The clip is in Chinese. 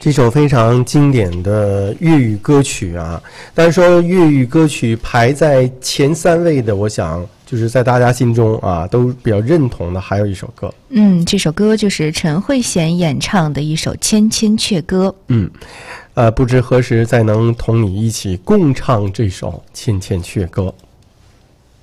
这首非常经典的粤语歌曲啊，但是说粤语歌曲排在前3位的，我想就是在大家心中啊都比较认同的，还有一首歌。 这首歌就是陈慧娴演唱的一首《千千阙歌》。 不知何时再能同你一起共唱这首《千千阙歌》。